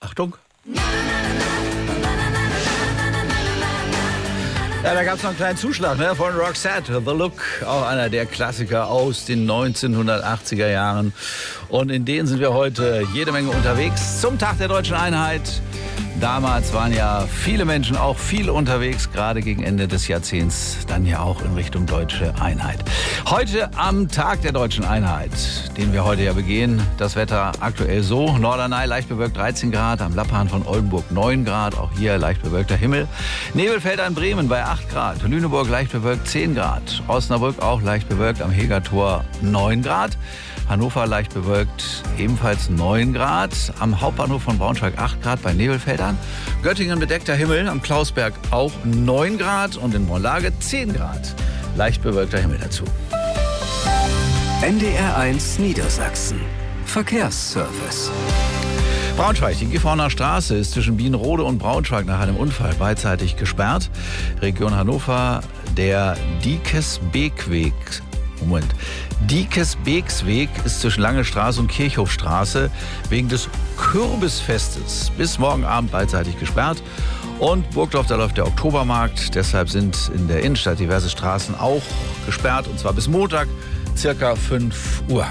Achtung. Ja, da gab es noch einen kleinen Zuschlag von Roxette, The Look, auch einer der Klassiker aus den 1980er Jahren. Und in denen sind wir heute jede Menge unterwegs zum Tag der Deutschen Einheit. Damals waren ja viele Menschen auch viel unterwegs, gerade gegen Ende des Jahrzehnts, dann ja auch in Richtung Deutsche Einheit. Heute am Tag der Deutschen Einheit, den wir heute ja begehen, das Wetter aktuell so: Norderney leicht bewölkt 13 Grad, am Lapphahn von Oldenburg 9 Grad, auch hier leicht bewölkter Himmel. Nebelfelder in Bremen bei 8 Grad, Lüneburg leicht bewölkt 10 Grad, Osnabrück auch leicht bewölkt, am Hegertor 9 Grad. Hannover leicht bewölkt, ebenfalls 9 Grad. Am Hauptbahnhof von Braunschweig 8 Grad bei Nebelfeldern. Göttingen bedeckter Himmel, am Klausberg auch 9 Grad und in Morlage 10 Grad. Leicht bewölkter Himmel dazu. NDR 1 Niedersachsen. Verkehrsservice. Braunschweig, die Gifhorner Straße ist zwischen Bienenrode und Braunschweig nach einem Unfall beidseitig gesperrt. Region Hannover, der Diekesbeeksweg ist zwischen Lange Straße und Kirchhofstraße wegen des Kürbisfestes bis morgen Abend beidseitig gesperrt. Und Burgdorf, da läuft der Oktobermarkt. Deshalb sind in der Innenstadt diverse Straßen auch gesperrt. Und zwar bis Montag, circa 5 Uhr.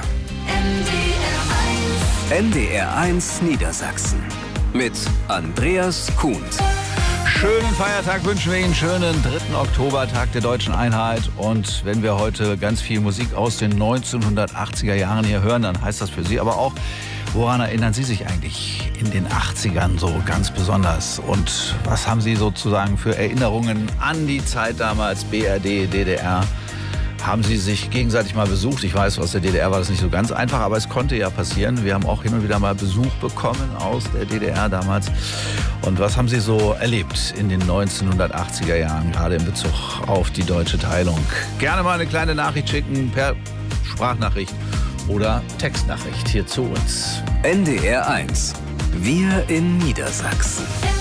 NDR 1 Niedersachsen mit Andreas Kuhn. Schönen Feiertag wünschen wir Ihnen, schönen 3. Oktober, Tag der Deutschen Einheit. Und wenn wir heute ganz viel Musik aus den 1980er Jahren hier hören, dann heißt das für Sie aber auch, woran erinnern Sie sich eigentlich in den 80ern so ganz besonders? Und was haben Sie sozusagen für Erinnerungen an die Zeit damals, BRD, DDR? Haben Sie sich gegenseitig mal besucht? Ich weiß, aus der DDR war das nicht so ganz einfach, aber es konnte ja passieren. Wir haben auch hin und wieder mal Besuch bekommen aus der DDR damals. Und was haben Sie so erlebt in den 1980er Jahren, gerade in Bezug auf die deutsche Teilung? Gerne mal eine kleine Nachricht schicken per Sprachnachricht oder Textnachricht hier zu uns. NDR 1. Wir in Niedersachsen.